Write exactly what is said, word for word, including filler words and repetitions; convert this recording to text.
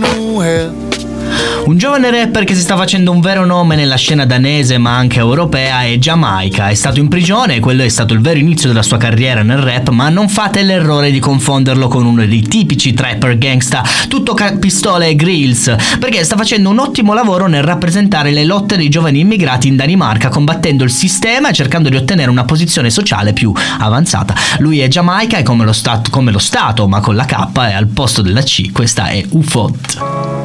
Un giovane rapper che si sta facendo un vero nome nella scena danese ma anche europea è Jamaica. È stato in prigione e quello è stato il vero inizio della sua carriera nel rap, ma non fate l'errore di confonderlo con uno dei tipici trapper gangsta tutto ca- pistole e grills, perché sta facendo un ottimo lavoro nel rappresentare le lotte dei giovani immigrati in Danimarca, combattendo il sistema e cercando di ottenere una posizione sociale più avanzata. Lui è Jamaica, è come lo, stat- come lo Stato ma con la K e al posto della C questa è U F O T.